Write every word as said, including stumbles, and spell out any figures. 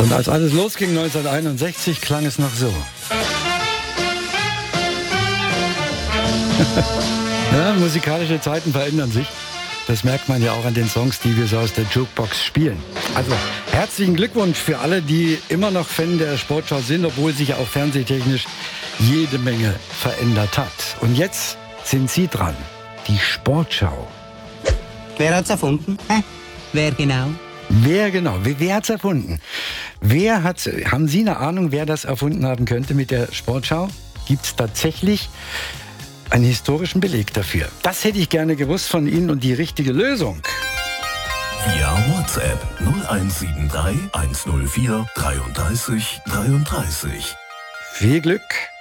Und als alles losging neunzehnhunderteinundsechzig, klang es noch so. Ja, musikalische Zeiten verändern sich. Das merkt man ja auch an den Songs, die wir so aus der Jukebox spielen. Also herzlichen Glückwunsch für alle, die immer noch Fan der Sportschau sind, obwohl sich ja auch fernsehtechnisch jede Menge verändert hat. Und jetzt sind Sie dran. Die Sportschau. Wer hat's erfunden? Hä? Wer genau? Wer genau? Wer, wer hat's erfunden? Wer hat's, haben Sie eine Ahnung, wer das erfunden haben könnte mit der Sportschau? Gibt's tatsächlich einen historischen Beleg dafür? Das hätte ich gerne gewusst von Ihnen und die richtige Lösung. Via WhatsApp null eins sieben drei eins null vier drei drei drei drei. Viel Glück.